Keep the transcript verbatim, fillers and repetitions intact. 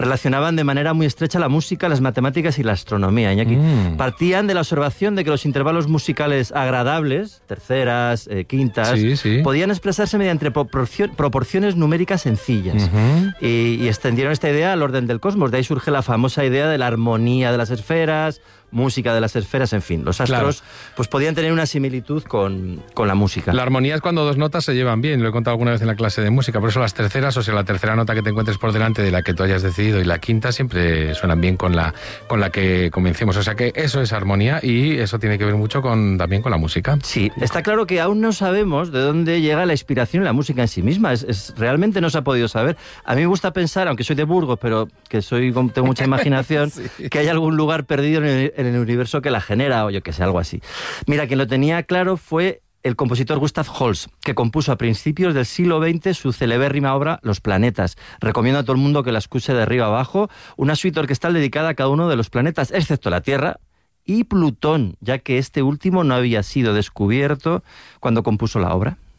relacionaban de manera muy estrecha la música, las matemáticas y la astronomía, Iñaki. Mm. Partían de la observación de que los intervalos musicales agradables, terceras, eh, quintas, Sí, sí. podían expresarse mediante proporcio- proporciones numéricas sencillas. Ujú. y, y extendieron esta idea al orden del cosmos. De ahí surge la famosa idea de la armonía de las esferas, música de las esferas, en fin. Los astros Claro. pues podían tener una similitud con, con la música. La armonía es cuando dos notas se llevan bien, lo he contado alguna vez en la clase de música, por eso las terceras, o sea, la tercera nota que te encuentres por delante de la que tú hayas decidido y la quinta siempre suenan bien con la, con la que comencemos. O sea que eso es armonía y eso tiene que ver mucho con, también con la música. Sí, está claro que aún no sabemos de dónde llega la inspiración en la música en sí misma. Es, es, realmente no se ha podido saber. A mí me gusta pensar, aunque soy de Burgos, pero que soy tengo mucha imaginación, sí. que hay algún lugar perdido en el, en el universo que la genera, o yo que sé, algo así. Mira, quien lo tenía claro fue el compositor Gustav Holst, que compuso a principios del siglo veinte su celebérrima obra Los planetas. Recomiendo a todo el mundo que la escuche de arriba abajo, una suite orquestal dedicada a cada uno de los planetas, excepto la Tierra y Plutón, ya que este último no había sido descubierto cuando compuso la obra.